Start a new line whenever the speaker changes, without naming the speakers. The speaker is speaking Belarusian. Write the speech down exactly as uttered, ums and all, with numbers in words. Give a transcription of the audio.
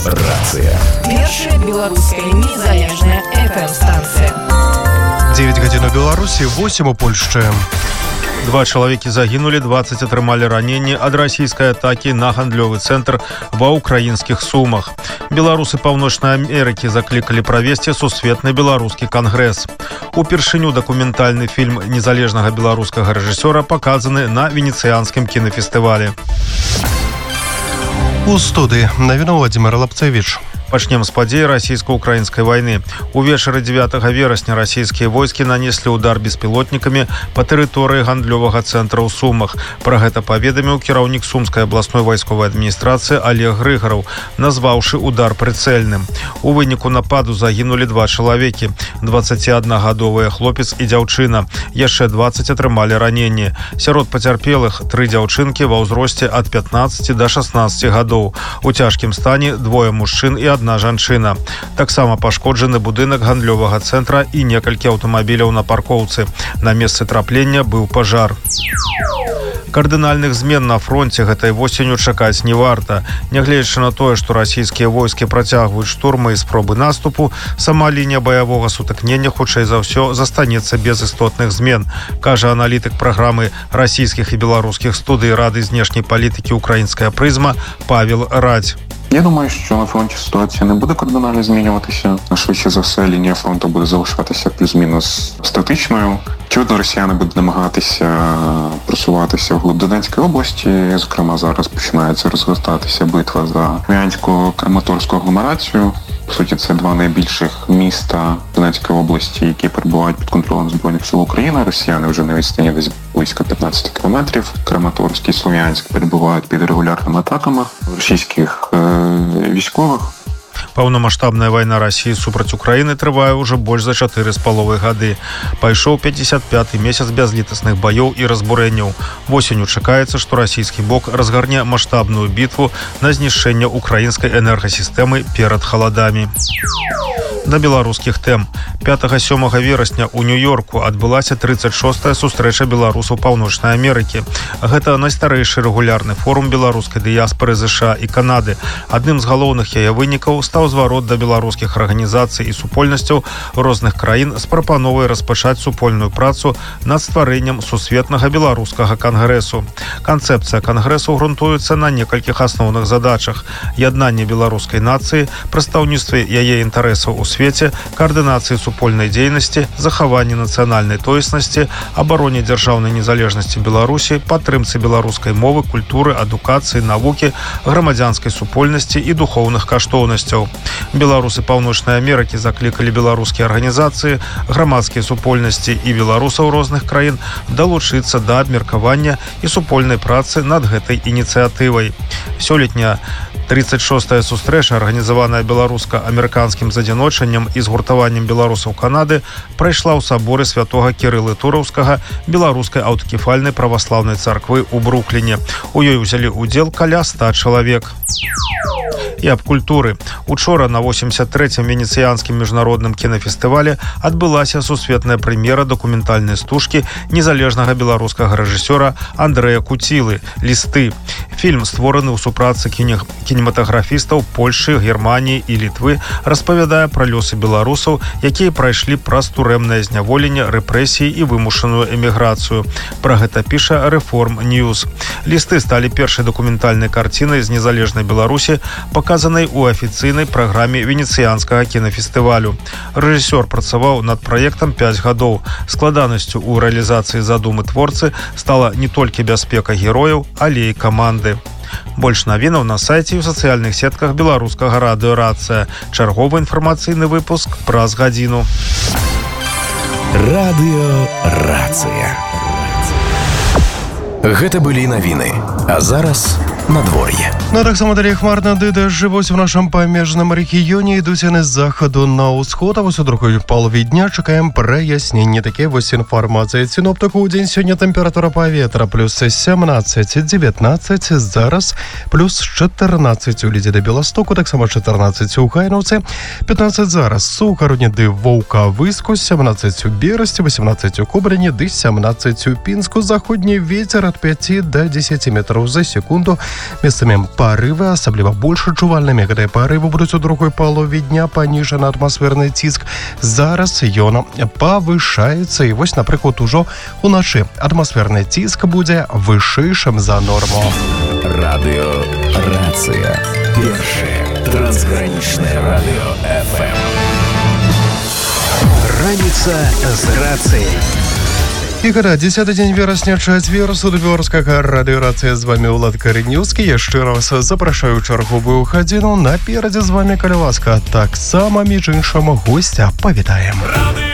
Рацыя.
Першая беларуская незалежная эф эм-станцыя.
девять гадзін у Беларусі, восемь у Польшчы.
Два чалавекі загінулі, дваццаць атрымалі раненні ад расійскай атакі на гандлёвы цэнтр ва ўкраінскіх Сумах. Беларусы Паўночнай Амерыкі заклікалі правесці сусветны беларускі кангрэс. Упершыню дакументальны фільм незалежнага беларускага рэжысёра паказаны на венецыянскім кінафестывалі.
У студыі навіну Владимир Лапцевіч.
Пачнем з падзей расійска-украінскай вайны. Увечары дзевятага верасня расійскія войскі нанеслі удар беспілотнікамі па тэрыторыі гандлёвага цэнтра ў Сумах. Пра гэта паведаміў кіраўнік Сумскай абласной вайсковай адміністрацыі Олег Грыгараў, назваўшы удар прыцэльным. У выніку нападу загінулі два чалавекі: дваццаціаднагадовыя хлопец і дзяўчына. Яшчэ дваццаць атрымалі раненні. Сярод пацярпелых тры дзяўчынкі ва ўзросце ад пятнаццаці да шаснаццаці гадоў. У цяжкім стане двое мужчын і одна жанчына. Таксама пашкоджаны будынак гандлёвага цэнтра і некалькі аўтамабіляў на паркоўцы. На месцы траплення быў пажар. Кардынальных змен на фронте гэтай восенню чакаць не варта. Нягледзячы на тое, што расійскія войскі працягваюць штурмы і спробы наступу, сама лінія баявога сутыкнення хутчэй за ўсё застанецца без істотных змен, кажа аналітык праграмы расійскіх і беларускіх студый Рады знешняй палітыкі «Українська призма» Павел Радь.
Я думаю, що на фронті ситуація не буде кардинально змінюватися. Швидше за все, лінія фронту буде залишатися плюс-мінус статичною. Очевидно, росіяни будуть намагатися просуватися вглиб Донецької області. Зокрема, зараз починається розгортатися битва за Краматорську агломерацію. По суті, це два найбільших міста Донецької області, які перебувають під контролем Збройних сил України. Росіяни вже на відстані десь близько п'ятнадцять кілометрів. Краматорськ і Слов'янськ перебувають під регулярними атаками російських е- військових.
Паўнамаштабная вайна Расіі супраць Украіны трывае ўжо больш за чатыры з паловай гады. Пайшоў пятьдесят пяты месяц бязлітасных баёў і разбурэнняў. Восенню чакаецца, што расійскі бок разгарне маштабную бітву на знішчэнне украінскай энергасістэмы перад халадамі. Да беларускіх тэм. пятага-сёмага верасня ў Нью-Йорку адбылася тридцать шостая сустрэча беларусаў Паўночнай Амерыкі. Гэта найстарэйшы рэгулярны форум беларускай дыяспары ЗША і Канады. Адным з галоўных яе вынікаў стаў зварот да беларускіх арганізацый і супольнасцяў розных краін з прапановай распачаць супольную працу над стварэннем сусветнага беларускага кангрэсу. Канцэпцыя кангрэсу грунтуецца на некалькіх асноўных задачах: яднанне беларускай нацыі, прадстаўніцтве яе інтарэсаў у свеце, координации супольной деятельности, захаванне нацыянальнай тоеснасці, абароне дзяржаўнай незалежнасці Беларусі, падтрымцы беларускай мовы, культуры, адукацыі, навукі, грамадзянскай супольнасці і духоўных каштоўнасцяў. Беларусы Паўночнай Амерыкі заклікалі беларускія арганізацыі, грамадскія супольнасці і беларусаў розных краін далучыцца да абмеркавання і супольнай працы над гэтай ініцыятывай. Сёлетняя тридцать шостая сустрэча, арганізаваная беларуска-амерыканскім задзяночаннем і згуртаваннем беларусаў Канады, прайшла ў саборы святога Кірылы Тураўскага беларускай аўтакефальнай праваслаўнай царквы ў Брукліне. У ёй узялі ўдзел каля ста чалавек. І аб культуры. Учора на восемьдесят трэцім венецыянскім міжнародным кінафестывале адбылася сусветная прэм'ера дакументальнай стужкі незалежнага беларускага рэжысёра Андрэя Куцілы «Лісты». Фільм, створаны ў супрацы кінематаграфістаў Польшы, Германіі і Літвы, распавядае пра лёсы беларусаў, якія прайшлі праз турэмнае зняволенне, рэпрэсіі і вымушаную эміграцыю. Пра гэта піша Reform News. «Лісты» сталі першай дакументальнай карцінай з незалежнай Беларусі, паказанай у афіцыйнай праграме венецыянскага кінафестывалю. Рэжысёр працаваў над праектам пяць гадоў. Складанасцю ў рэалізацыі задумы творцы стала не толькі бяспека герояў, але і каманды. Больш навінаў на сайце і ў сацыяльных сетках беларускага радыё «Рацыя». Чарговы інфармацыйны выпуск праз гадзіну.
Радыё «Рацыя». Гэта былі навіны. А зараз надвор'е.
Ну, таксама далей хмарна, ды дажджы вось у нашым памежным рэгіёне ідуць яны з захаду на ўсход, а вось у другой палове дня чакаем праясненне. Такія вось інфармацыя сіноптыку. У дзень сёння тэмпература паветра плюс сямнаццаць дзевятнаццаць, зараз плюс чатырнаццаць у Лідзе да Беластоку, таксама чатырнаццаць у Гайнаўцы, пятнаццаць зараз у Кароне ды Ваўкавыску, сямнаццаць у Берасці, восемнадцаць у Кобрыні ды сямнаццаць у Пінску. Заходні вецер ад пяці да дзесяці метраў за секунду. Месцамі парывы, асабліва больш адчувальнымі. Гэтыя парывы будуць у другой палове дня. Паніжаны атмасферны ціск. Зараз ён павышаецца. І вось, напрыклад, ужо уначы атмасферны ціск будзе вышэйшым за норму.
Радыёрацыя. Першае трансгранічнае радыё эф эм. Раніца з рацыяй.
І гэта дзесяты дзень верасня, чацвер, суд беларускага радыёрацыя. З вами Улад Карынёўскі. Яшчэ раз запрашаю чарговую гадзіну. Наперадзе з вами, калі ласка, таксама між іншым госця павітаем.